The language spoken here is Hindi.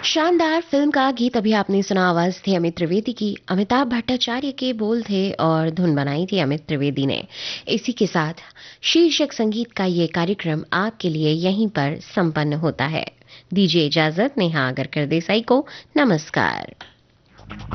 शानदार फिल्म का गीत अभी आपने सुना। आवाज थी अमित त्रिवेदी की। अमिताभ भट्टाचार्य के बोल थे और धुन बनाई थी अमित त्रिवेदी ने। इसी के साथ शीर्षक संगीत का ये कार्यक्रम आपके लिए यहीं पर संपन्न होता है। दीजिए इजाजत नेहा आगरकर देसाई को। नमस्कार।